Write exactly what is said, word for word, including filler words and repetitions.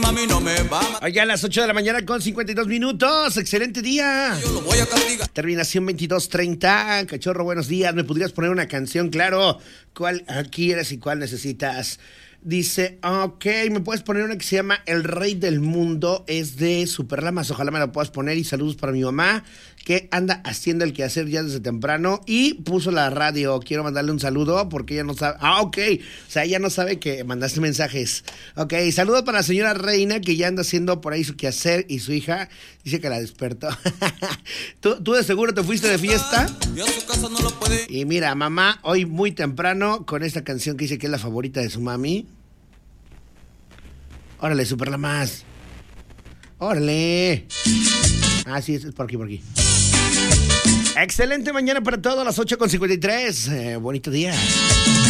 mami, no me va a... Allá a las ocho de la mañana con cincuenta y dos minutos. Excelente día. Yo lo voy a castigar. Terminación veintidós treinta. Cachorro, buenos días. ¿Me podrías poner una canción? Claro. ¿Cuál quieres y cuál necesitas? Dice, ok, me puedes poner una que se llama El Rey del Mundo. Es de Superlamas. Ojalá me la puedas poner. Y saludos para mi mamá, que anda haciendo el quehacer ya desde temprano y puso la radio. Quiero mandarle un saludo porque ella no sabe. Ah, ok. O sea, ella no sabe que mandaste mensajes. Ok, saludos para la señora Reina, que ya anda haciendo por ahí su quehacer, y su hija dice que la despertó. ¿Tú, ¿Tú de seguro te fuiste de fiesta? Y a su casa no lo puede. Y mira, mamá, hoy muy temprano con esta canción que dice que es la favorita de su mami. Órale, Superlamas. Órale. Ah, sí, es por aquí, por aquí. Excelente mañana para todos, a las ocho con cincuenta y tres. Eh, bonito día.